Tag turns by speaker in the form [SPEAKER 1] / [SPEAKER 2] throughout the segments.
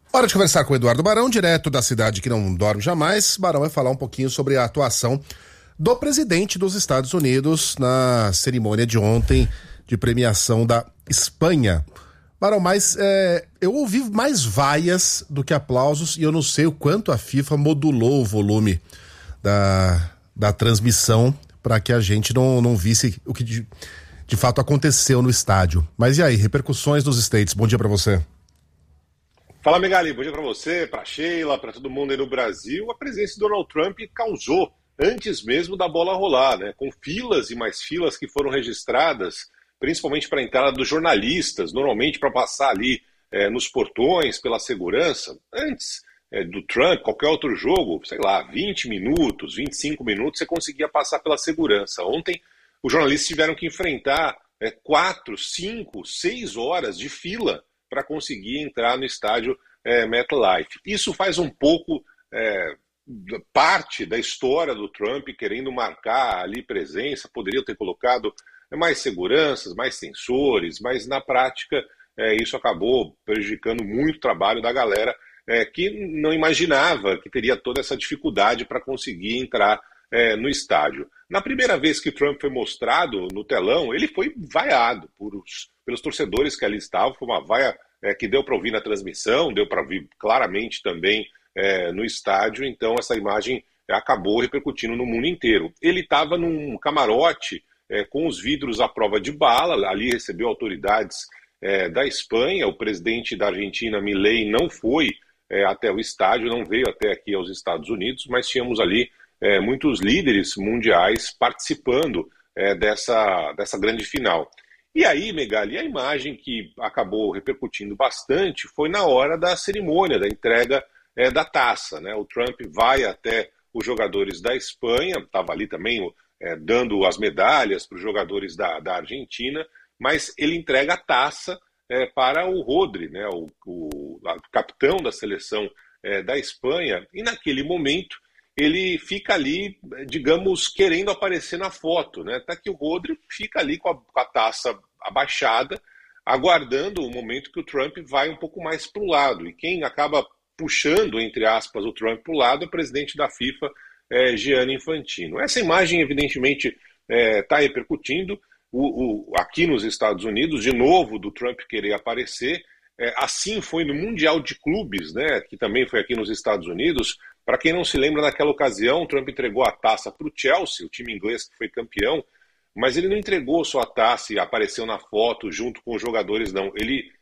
[SPEAKER 1] Hora de conversar com o Eduardo Barão, direto da cidade que não dorme jamais. Barão vai falar um pouquinho sobre a atuação do presidente dos Estados Unidos na cerimônia de ontem de premiação da Espanha. Barão, mas eu ouvi mais vaias do que aplausos e eu não sei o quanto a FIFA modulou o volume da transmissão para que a gente não visse o que de fato aconteceu no estádio. Mas e aí, repercussões nos States? Bom dia para você.
[SPEAKER 2] Fala, Megali, bom dia para você, para Sheila, para todo mundo aí no Brasil. A presença de Donald Trump causou, antes mesmo da bola rolar, né? Com filas e mais filas que foram registradas, principalmente para a entrada dos jornalistas, normalmente para passar ali nos portões, pela segurança. Antes do Trump, qualquer outro jogo, sei lá, 20 minutos, 25 minutos, você conseguia passar pela segurança. Ontem, os jornalistas tiveram que enfrentar 4, 5, 6 horas de fila para conseguir entrar no estádio MetLife. Isso faz um pouco parte da história do Trump, querendo marcar ali presença, poderia ter colocado mais seguranças, mais sensores, mas na prática isso acabou prejudicando muito o trabalho da galera que não imaginava que teria toda essa dificuldade para conseguir entrar no estádio. Na primeira vez que Trump foi mostrado no telão, ele foi vaiado pelos torcedores que ali estavam. Foi uma vaia que deu para ouvir na transmissão, deu para ouvir claramente também no estádio. Então essa imagem acabou repercutindo no mundo inteiro. Ele estava num camarote com os vidros à prova de bala, ali recebeu autoridades da Espanha. O presidente da Argentina, Milei, não foi até o estádio, não veio até aqui aos Estados Unidos, mas tínhamos ali muitos líderes mundiais participando dessa grande final. E aí, Megali, a imagem que acabou repercutindo bastante foi na hora da cerimônia, da entrega da taça, né? O Trump vai até os jogadores da Espanha, estava ali também dando as medalhas para os jogadores da Argentina, mas ele entrega a taça para o Rodri, né? O capitão da seleção da Espanha, e naquele momento ele fica ali, digamos, querendo aparecer na foto, né? Até que o Rodri fica ali com a taça abaixada, aguardando o momento que o Trump vai um pouco mais para o lado. E quem acaba puxando, entre aspas, o Trump para o lado é o presidente da FIFA, Gianni Infantino. Essa imagem, evidentemente, está repercutindo aqui nos Estados Unidos, de novo, do Trump querer aparecer. Assim foi no Mundial de Clubes, né, que também foi aqui nos Estados Unidos. Para quem não se lembra, naquela ocasião, o Trump entregou a taça para o Chelsea, o time inglês que foi campeão, mas ele não entregou só a taça e apareceu na foto junto com os jogadores, não. Ele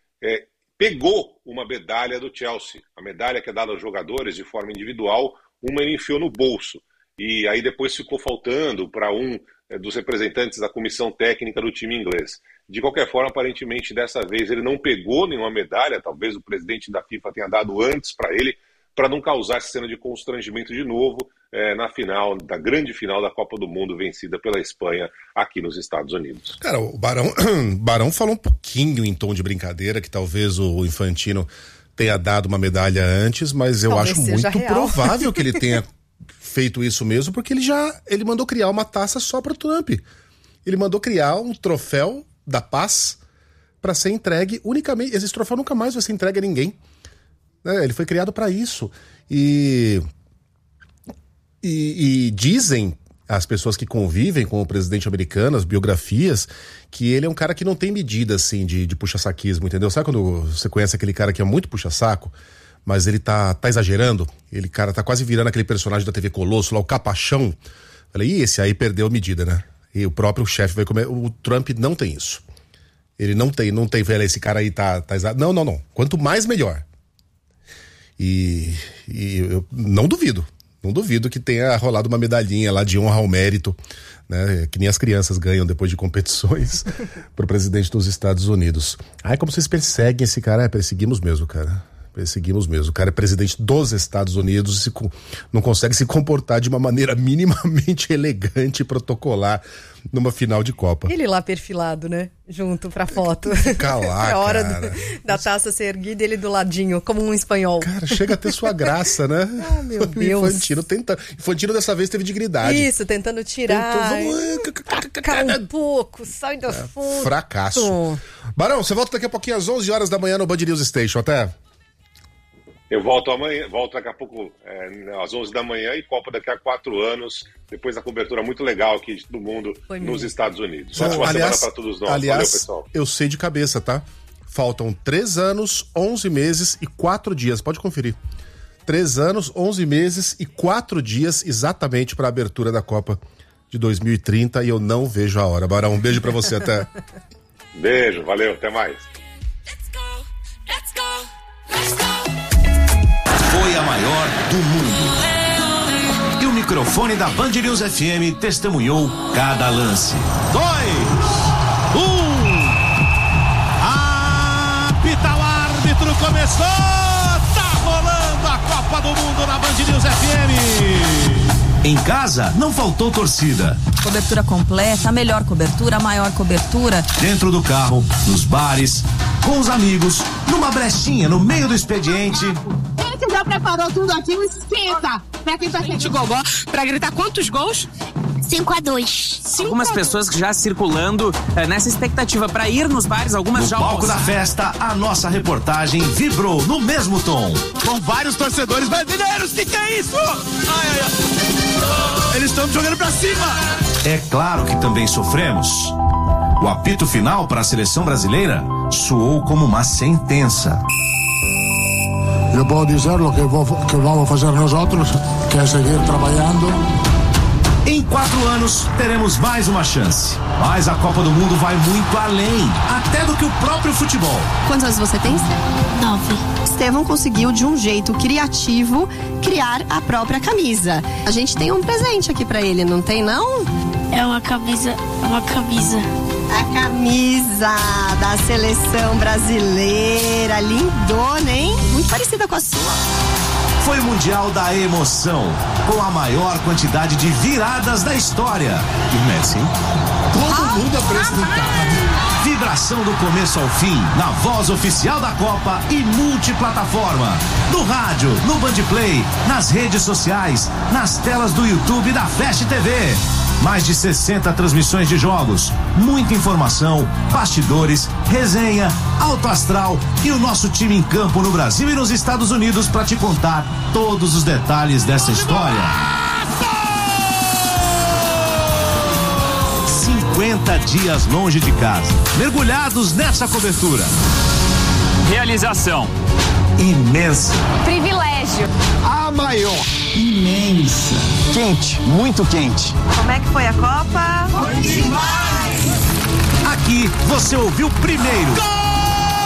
[SPEAKER 2] pegou uma medalha do Chelsea, a medalha que é dada aos jogadores de forma individual, uma ele enfiou no bolso. E aí depois ficou faltando para um dos representantes da comissão técnica do time inglês. De qualquer forma, aparentemente, dessa vez ele não pegou nenhuma medalha, talvez o presidente da FIFA tenha dado antes para ele, para não causar essa cena de constrangimento de novo na final, da grande final da Copa do Mundo, vencida pela Espanha aqui nos Estados Unidos.
[SPEAKER 1] Cara, o Barão falou um pouquinho em tom de brincadeira, que talvez o Infantino tenha dado uma medalha antes, mas eu acho muito provável que ele tenha feito isso mesmo, porque ele mandou criar uma taça só para o Trump. Ele mandou criar um troféu da paz para ser entregue unicamente. Esse troféu nunca mais vai ser entregue a ninguém. Ele foi criado para isso. E dizem as pessoas que convivem com o presidente americano, as biografias, que ele é um cara que não tem medida assim de puxa-saquismo, entendeu? Sabe quando você conhece aquele cara que é muito puxa-saco, mas ele tá exagerando? Ele, cara, tá quase virando aquele personagem da TV Colosso, lá, o Capachão. Falei, esse aí perdeu medida, né? E o próprio chefe vai comer. O Trump não tem isso. Ele não tem, velho, esse cara aí tá exagerando. Não. Quanto mais, melhor. E eu não duvido que tenha rolado uma medalhinha lá de honra ao mérito, né, que nem as crianças ganham depois de competições pro presidente dos Estados Unidos. Ai, como vocês perseguem esse cara? Perseguimos mesmo, cara. Perseguimos mesmo. O cara é presidente dos Estados Unidos e não consegue se comportar de uma maneira minimamente elegante e protocolar numa final de Copa.
[SPEAKER 3] Ele lá perfilado, né? Junto pra foto.
[SPEAKER 1] Fica lá,
[SPEAKER 3] a hora
[SPEAKER 1] cara.
[SPEAKER 3] Da taça ser erguida, ele do ladinho, como um espanhol.
[SPEAKER 1] Cara, chega a ter sua graça, né?
[SPEAKER 3] Ah, meu Deus.
[SPEAKER 1] Infantino dessa vez teve dignidade.
[SPEAKER 3] Isso, tentando tirar. Calma um pouco, sai da foto.
[SPEAKER 1] Fracasso. Barão, você volta daqui a pouquinho às 11 horas da manhã no Band News Station. Até.
[SPEAKER 2] Eu volto amanhã, volto daqui a pouco, às 11 da manhã, e Copa daqui a 4 anos, depois da cobertura muito legal aqui de todo mundo nos Estados Unidos. Ótima semana para todos nós.
[SPEAKER 1] Aliás,
[SPEAKER 2] valeu, pessoal.
[SPEAKER 1] Eu sei de cabeça, tá? Faltam 3 anos, 11 meses e 4 dias. Pode conferir. 3 anos, 11 meses e 4 dias exatamente para a abertura da Copa de 2030 e eu não vejo a hora. Barão, um beijo para você, até.
[SPEAKER 2] Beijo, valeu, até mais.
[SPEAKER 4] Foi a maior do mundo. E o microfone da Band News FM testemunhou cada lance. 2, 1. Apita o árbitro, começou! Tá rolando a Copa do Mundo na Band News FM. Em casa, não faltou torcida.
[SPEAKER 5] Cobertura completa, a melhor cobertura, a maior cobertura.
[SPEAKER 4] Dentro do carro, nos bares, com os amigos, numa brechinha no meio do expediente.
[SPEAKER 6] Esse já preparou tudo aqui, esquenta. Pra quem tá sentindo gogó, pra gritar quantos gols?
[SPEAKER 7] 5-2. Algumas pessoas já circulando nessa expectativa para ir nos bares, algumas
[SPEAKER 4] no
[SPEAKER 7] já
[SPEAKER 4] palco da festa, a nossa reportagem vibrou no mesmo tom.
[SPEAKER 8] Com vários torcedores brasileiros, que é isso? Eles estão jogando pra cima.
[SPEAKER 4] É claro que também sofremos. O apito final para a seleção brasileira soou como uma sentença.
[SPEAKER 9] Eu posso dizer o que vamos fazer nós outros, que é seguir trabalhando.
[SPEAKER 4] Em 4 anos, teremos mais uma chance. Mas a Copa do Mundo vai muito além, até do que o próprio futebol.
[SPEAKER 10] Quantos anos você tem?
[SPEAKER 11] 9.
[SPEAKER 10] Estevão conseguiu, de um jeito criativo, criar a própria camisa. A gente tem um presente aqui pra ele, não tem, não?
[SPEAKER 11] É uma camisa.
[SPEAKER 10] A camisa da seleção brasileira, lindona, hein? Muito parecida com a sua.
[SPEAKER 4] Foi o Mundial da Emoção, com a maior quantidade de viradas da história. E o Messi, hein?
[SPEAKER 9] Todo mundo apresentado.
[SPEAKER 4] Vibração do começo ao fim, na voz oficial da Copa e multiplataforma. No rádio, no Bandplay, nas redes sociais, nas telas do YouTube e da Flash TV. Mais de 60 transmissões de jogos, muita informação, bastidores, resenha, alto astral e o nosso time em campo no Brasil e nos Estados Unidos para te contar todos os detalhes dessa história. 50 dias longe de casa, mergulhados nessa cobertura.
[SPEAKER 7] Realização
[SPEAKER 4] imensa.
[SPEAKER 3] Privilégio.
[SPEAKER 8] A maior.
[SPEAKER 9] Imensa.
[SPEAKER 8] Quente, muito quente.
[SPEAKER 5] Como é que foi a Copa?
[SPEAKER 4] Aqui você ouviu primeiro.